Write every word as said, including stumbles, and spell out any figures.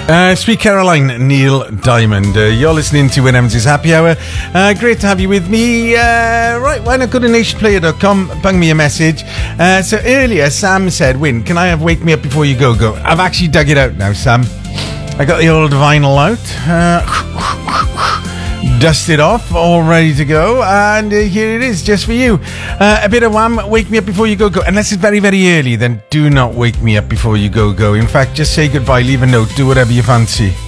Uh, Sweet Caroline, Neil Diamond. Uh, you're listening to Win Evans' Happy Hour. Uh, great to have you with me. Uh, right, why not go to nation player dot com, bung me a message. Uh, so earlier, Sam said, Win, can I have Wake Me Up Before You Go Go? I've actually dug it out now, Sam. I got the old vinyl out. Uh, dusted off, all ready to go. And uh, here it is, just for you. Uh, a bit of Wham, Wake Me Up Before You Go Go. Unless it's very, very early, then do not wake me up before you go go. In fact, just say goodbye, leave a note, do whatever you fancy.